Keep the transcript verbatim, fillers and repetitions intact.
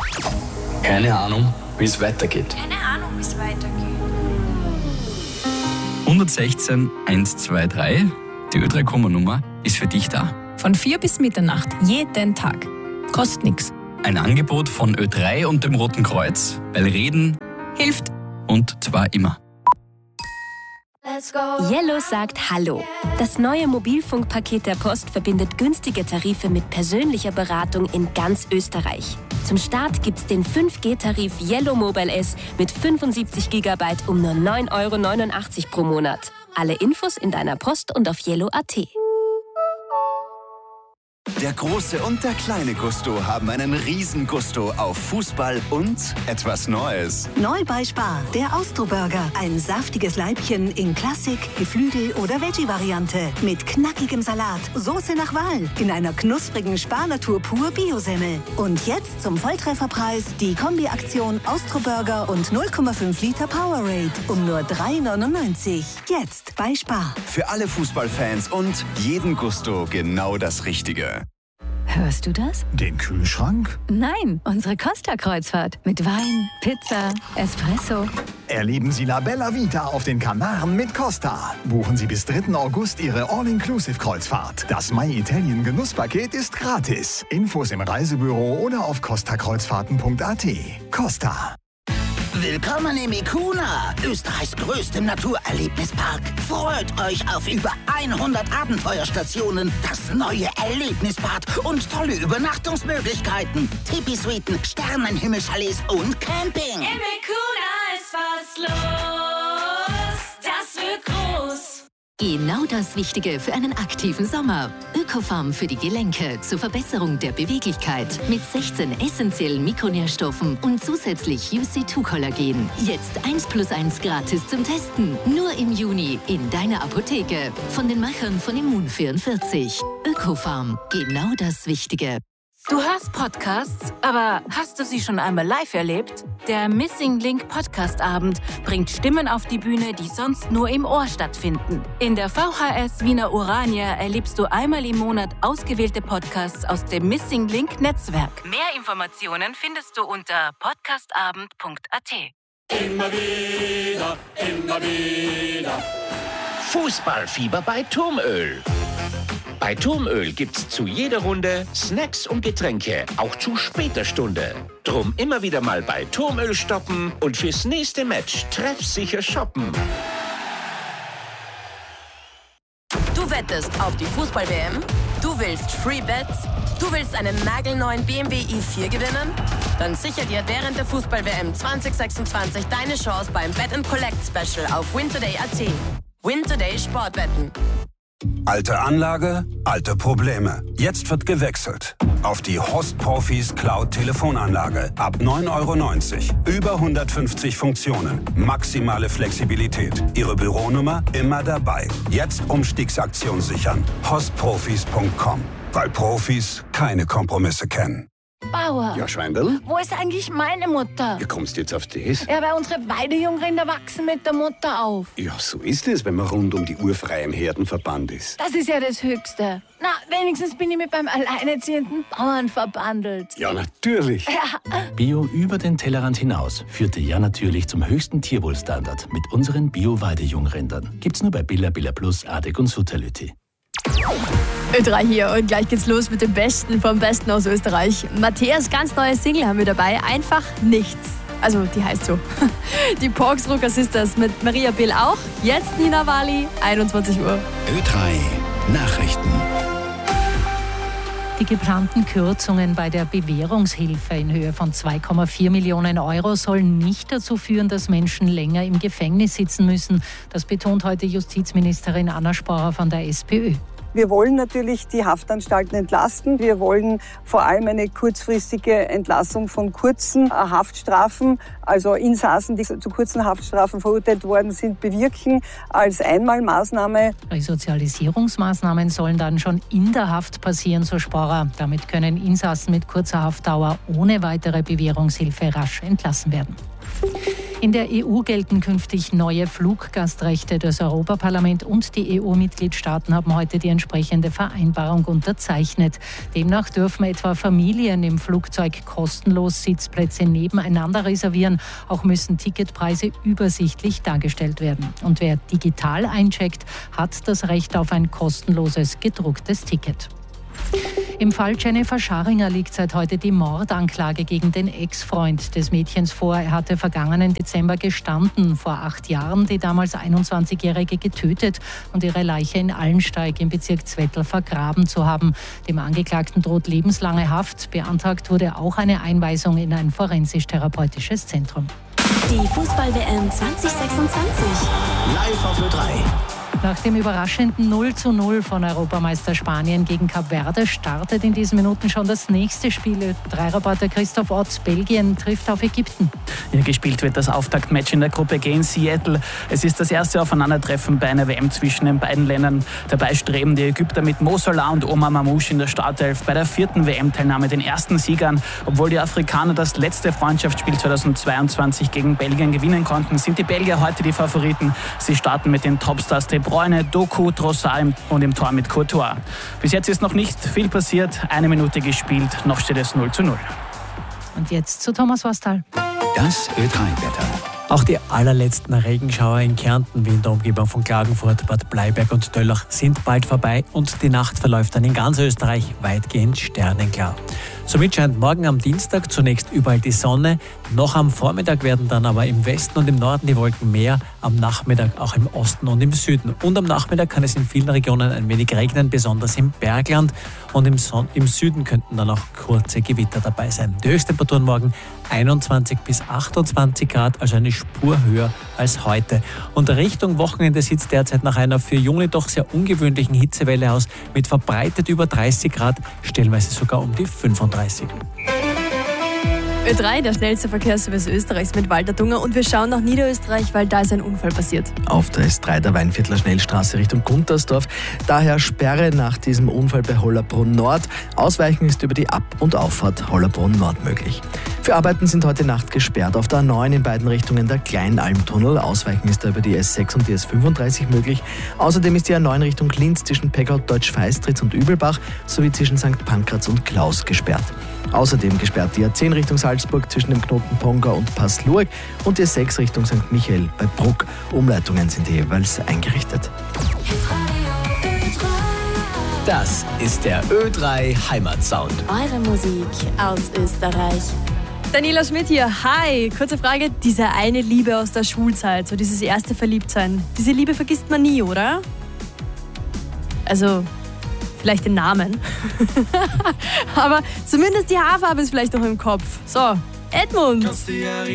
Keine Ahnung, wie es weitergeht. Keine Ahnung, wie es weitergeht. hundertsechzehn hundertzweiundzwanzig, die Ö drei Komma-Nummer ist für dich da. Von vier bis Mitternacht, jeden Tag. Kostet nix. Ein Angebot von Ö drei und dem Roten Kreuz, weil Reden Hilft. und zwar immer. Yellow sagt Hallo. Das neue Mobilfunkpaket der Post verbindet günstige Tarife mit persönlicher Beratung in ganz Österreich. Zum Start gibt's den fünf G-Tarif Yellow Mobile S mit fünfundsiebzig Gigabyte um nur neun Euro neunundachtzig pro Monat. Alle Infos in deiner Post und auf yellow punkt at. Der große und der kleine Gusto haben einen Riesengusto auf Fußball und etwas Neues. Neu bei Spar, der Austro-Burger. Ein saftiges Leibchen in Klassik, Geflügel- oder Veggie-Variante. Mit knackigem Salat, Soße nach Wahl. In einer knusprigen Spar-Natur pur Biosemmel. Und jetzt zum Volltrefferpreis die Kombi-Aktion Austro-Burger und null Komma fünf Liter Powerade. Um nur drei Euro neunundneunzig. Jetzt bei Spar. Für alle Fußballfans und jeden Gusto genau das Richtige. Hörst du das? Den Kühlschrank? Nein, unsere Costa-Kreuzfahrt. Mit Wein, Pizza, Espresso. Erleben Sie La Bella Vita auf den Kanaren mit Costa. Buchen Sie bis dritten August Ihre All-Inclusive-Kreuzfahrt. Das My Italien Genusspaket ist gratis. Infos im Reisebüro oder auf costa kreuzfahrten punkt at. Costa. Willkommen im Ikuna, Österreichs größtem Naturerlebnispark. Freut euch auf über hundert Abenteuerstationen, das neue Erlebnisbad und tolle Übernachtungsmöglichkeiten. Tipi-Suiten, Sternenhimmelchalets und Camping. Im Ikuna ist was los, das wird groß. Genau das Wichtige für einen aktiven Sommer. Ökofarm für die Gelenke zur Verbesserung der Beweglichkeit mit sechzehn essentiellen Mikronährstoffen und zusätzlich U C zwei Kollagen. Jetzt eins plus eins gratis zum Testen. Nur im Juni in deiner Apotheke. Von den Machern von Immun vierundvierzig. Ökofarm, genau das Wichtige. Du hörst Podcasts, aber hast du sie schon einmal live erlebt? Der Missing Link Podcast Abend bringt Stimmen auf die Bühne, die sonst nur im Ohr stattfinden. In der V H S Wiener Urania erlebst du einmal im Monat ausgewählte Podcasts aus dem Missing Link Netzwerk. Mehr Informationen findest du unter podcastabend punkt at. Immer wieder, immer wieder. Fußballfieber bei Turmöl. Bei Turmöl gibt's zu jeder Runde Snacks und Getränke, auch zu später Stunde. Drum immer wieder mal bei Turmöl stoppen und fürs nächste Match treffsicher shoppen. Du wettest auf die Fußball-W M? Du willst Free Bets? Du willst einen nagelneuen B M W i vier gewinnen? Dann sicher dir während der Fußball-W M zwanzig sechsundzwanzig deine Chance beim Bet and Collect Special auf wintoday punkt at. Wintoday Sportwetten. Alte Anlage, alte Probleme. Jetzt wird gewechselt. Auf die Host Profis Cloud Telefonanlage. Ab neun Euro neunzig. Über hundertfünfzig Funktionen. Maximale Flexibilität. Ihre Büronummer immer dabei. Jetzt Umstiegsaktion sichern. host profis punkt com. Weil Profis keine Kompromisse kennen. Bauer. Ja, Schweindl? Wo ist eigentlich meine Mutter? Wie kommst du jetzt auf das? Ja, weil unsere Weidejungrinder wachsen mit der Mutter auf. Ja, so ist es, wenn man rund um die Uhr frei im Herdenverband ist. Das ist ja das Höchste. Na, wenigstens bin ich mit beim alleinerziehenden Bauern verbandelt. Ja, natürlich. Ja. Bio über den Tellerrand hinaus führte ja natürlich zum höchsten Tierwohlstandard mit unseren Bio-Weidejungrindern. Gibt's nur bei Billa, Billa Plus, Adek und Sutterlütti. Ö drei hier und gleich geht's los mit dem Besten vom Besten aus Österreich. Matthäas ganz neue Single haben wir dabei, einfach nichts. Also die heißt so. Die Porksrucker Sisters mit Maria Bill auch. Jetzt Nina Wali, einundzwanzig Uhr. Ö drei Nachrichten. Die geplanten Kürzungen bei der Bewährungshilfe in Höhe von zwei Komma vier Millionen Euro sollen nicht dazu führen, dass Menschen länger im Gefängnis sitzen müssen. Das betont heute Justizministerin Anna Sporer von der SPÖ. Wir wollen natürlich die Haftanstalten entlasten. Wir wollen vor allem eine kurzfristige Entlassung von kurzen Haftstrafen, also Insassen, die zu kurzen Haftstrafen verurteilt worden sind, bewirken als Einmalmaßnahme. Resozialisierungsmaßnahmen sollen dann schon in der Haft passieren, so Sporer. Damit können Insassen mit kurzer Haftdauer ohne weitere Bewährungshilfe rasch entlassen werden. In der E U gelten künftig neue Fluggastrechte. Das Europaparlament und die E U-Mitgliedstaaten haben heute die entsprechende Vereinbarung unterzeichnet. Demnach dürfen etwa Familien im Flugzeug kostenlos Sitzplätze nebeneinander reservieren. Auch müssen Ticketpreise übersichtlich dargestellt werden. Und wer digital eincheckt, hat das Recht auf ein kostenloses gedrucktes Ticket. Im Fall Jennifer Scharinger liegt seit heute die Mordanklage gegen den Ex-Freund des Mädchens vor. Er hatte vergangenen Dezember gestanden, vor acht Jahren die damals einundzwanzigjährige getötet und ihre Leiche in Allensteig im Bezirk Zwettl vergraben zu haben. Dem Angeklagten droht lebenslange Haft. Beantragt wurde auch eine Einweisung in ein forensisch-therapeutisches Zentrum. Die Fußball-W M zwanzig sechsundzwanzig. Live auf Ö drei. Nach dem überraschenden null zu null von Europameister Spanien gegen Kap Verde startet in diesen Minuten schon das nächste Spiel. drei Reporter Christoph Ott, Belgien trifft auf Ägypten. Ja, gespielt wird das Auftaktmatch in der Gruppe G in Seattle. Es ist das erste Aufeinandertreffen bei einer W M zwischen den beiden Ländern. Dabei streben die Ägypter mit Mo Salah und Omar Mamouche in der Startelf bei der vierten W M-Teilnahme den ersten Sieg an. Obwohl die Afrikaner das letzte Freundschaftsspiel zweitausendzweiundzwanzig gegen Belgien gewinnen konnten, sind die Belgier heute die Favoriten. Sie starten mit den Topstars De Bruyne, Doku, Trossard und im Tor mit Courtois. Bis jetzt ist noch nicht viel passiert. Eine Minute gespielt, noch steht es null zu null. Und jetzt zu Thomas Wastal. Das Ö drei Wetter. Auch die allerletzten Regenschauer in Kärnten wie in der Umgebung von Klagenfurt, Bad Bleiberg und Döllach sind bald vorbei und die Nacht verläuft dann in ganz Österreich weitgehend sternenklar. Somit scheint morgen am Dienstag zunächst überall die Sonne. Noch am Vormittag werden dann aber im Westen und im Norden die Wolken mehr, am Nachmittag auch im Osten und im Süden. Und am Nachmittag kann es in vielen Regionen ein wenig regnen, besonders im Bergland. Und im, Son- im Süden könnten dann auch kurze Gewitter dabei sein. Die Höchsttemperaturen morgen einundzwanzig bis achtundzwanzig Grad, also eine Spur höher als heute. Und Richtung Wochenende sieht es derzeit nach einer für Juni doch sehr ungewöhnlichen Hitzewelle aus, mit verbreitet über dreißig Grad, stellenweise sogar um die fünfunddreißig. Ö drei, der schnellste Verkehrsservice Österreichs mit Walter Dunger. Und wir schauen nach Niederösterreich, weil da ist ein Unfall passiert. Auf der S drei der Weinviertler Schnellstraße Richtung Guntersdorf. Daher Sperre nach diesem Unfall bei Hollerbrunn Nord. Ausweichen ist über die Ab- und Auffahrt Hollerbrunn Nord möglich. Für Arbeiten sind heute Nacht gesperrt. Auf der A neun in beiden Richtungen der Kleinalmtunnel. Ausweichen ist da über die S sechs und die S fünfunddreißig möglich. Außerdem ist die A neun Richtung Linz zwischen Peckhaut, Deutsch-Feistritz und Übelbach sowie zwischen Sankt Pankraz und Klaus gesperrt. Außerdem gesperrt die A zehn Richtung Salzburg zwischen dem Knoten Ponga und Pass-Lurg und die A sechs Richtung Sankt Michael bei Bruck. Umleitungen sind jeweils eingerichtet. Das ist der Ö drei Heimatsound. Eure Musik aus Österreich. Daniela Schmidt hier. Hi, kurze Frage. Diese eine Liebe aus der Schulzeit, so dieses erste Verliebtsein. Diese Liebe vergisst man nie, oder? Also, vielleicht den Namen. Aber zumindest die Haarfarbe ist vielleicht noch im Kopf. So, Edmund.